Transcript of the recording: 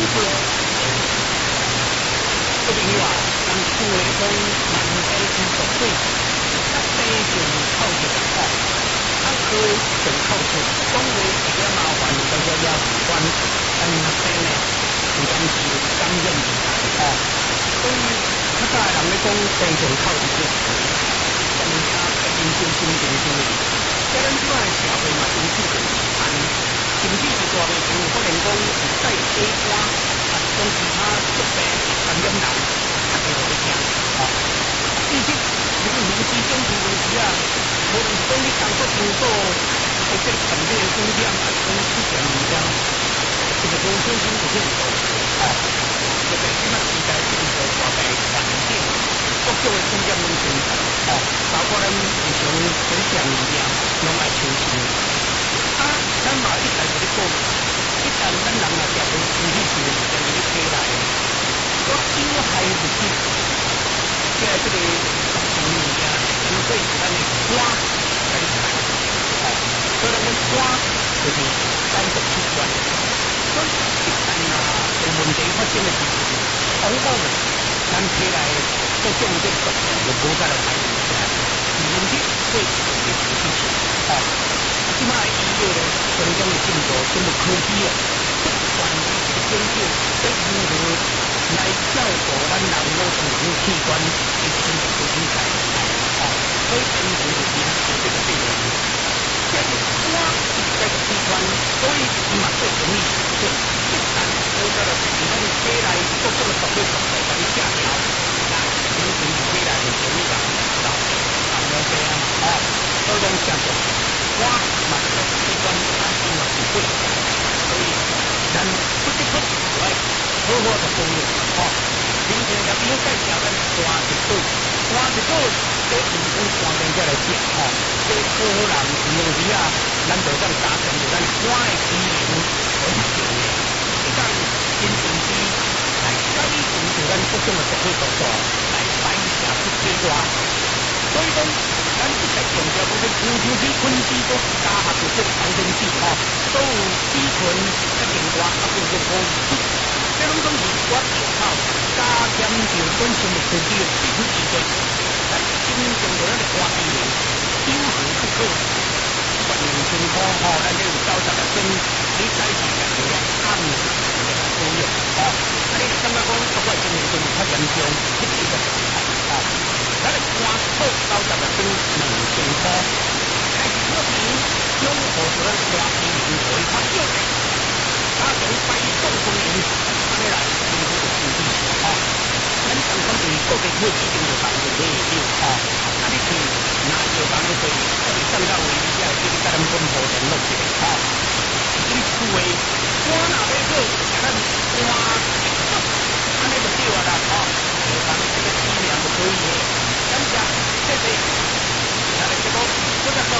顺。个朋友啊，人厝的讲南北之属水，北上靠着哦，啊靠上靠出，讲话会较麻烦，但是也无关。但那边呢，有当时感染厉害哦，所以较早人咧讲北上靠着水，人家北面小心点注意。在咱即摆社会嘛，因此就安，甚至是大卫有可能讲有带火花，啊，讲其他疾病感染人，啊，就会惊哦。其实如果民之种种东西啊，无论是讲你工作工作，或者产业的风险，啊，是讲出现物件，这个多小心就很多哦。特别即摆时代进步大大环境，各种的风险拢存在哦，包括咱日常生产物件，拢爱小心。啊，咱嘛一直就咧讲，一旦咱人若食无清气性的物件入去体内，如果有害物质，即个这个食物物件，因为是咱的肝来产，哦，所以咱的肝就是肝脏器官，所以一旦啊有问题发生的时候，往往咱体内各种这个毒素就无再来排出来，问题会就是出现，哦。即摆医药咧，种种的进步，进入科技啊，不断的这个研究，要如何来照顾咱人某种器官的生活周期在哦，所以根本就是这个病人，这个肝是这个器官，所以伊嘛最容易受损。一旦无在了使咱体内各种的毒素毒素把你下掉，那你身体体内就容易感到毛病啊，哦，所以讲这个。肝嘛是器官，它是嘛是血，所以人不得不来好好的保养哦。平常也不用介绍咱肝是对，肝是对，这唔讲肝病才来食哦。这好好人有时啊，咱就当加强着咱肝的机能而去调的，一旦真正是来改善着咱各种的毒素毒素，来排泄出体外。所以讲，咱一直强调讲，这牛牛皮、昆枝都加合着这个防腐剂吼，都有乙醇、甲另外啊，叫做汞质，这拢总是我药草加减着本身的自己的皮肤机制，来增强着咱的肝机能，有何不可？万年青科吼，咱这有90%，你早时家己来暗时就来保养吼，啊，你感觉讲国外情形中较严重，你就要吼。咱的肝好90%2000块，开始脱皮，养护着咱肝机能，互伊较少的，加强排毒功能，安尼来恢复着身体吼。咱常常对各个血液中就放入去药吼，啊，你去拿药放入去，啊，你送到位，你才会记得甲咱本土联络一下吼。你厝的肝若要好，就食咱肝一粥，安尼就对啊啦吼。下放这个剂量就可以的。感谢，谢谢。今日节目就到这。